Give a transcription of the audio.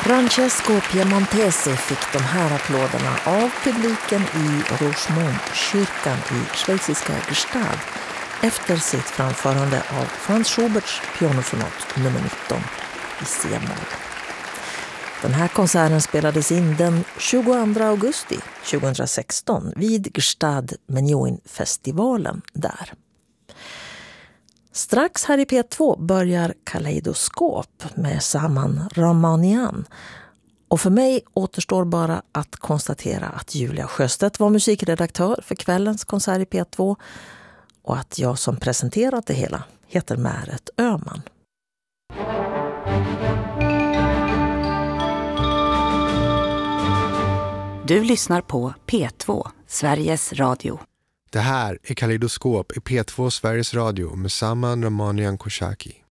Francesco Piemontesi fick de här applåderna av publiken i Rosemont-kyrkan i schweiziska Gstaad efter sitt framförande av Franz Schuberts pianofonat nummer 19 i C-moll. Den här konserten spelades in den 22 augusti 2016 vid Gstaad Menjoin-festivalen där. Strax här i P2 börjar Kaleidoskop med Saman Rahmanian. Och för mig återstår bara att konstatera att Julia Sjöstedt var musikredaktör för kvällens konsert i P2 och att jag som presenterat det hela heter Märet Öhman. Du lyssnar på P2, Sveriges Radio. Det här är Kaleidoskop i P2 Sveriges Radio med Saman Rahmanian Khoshaki.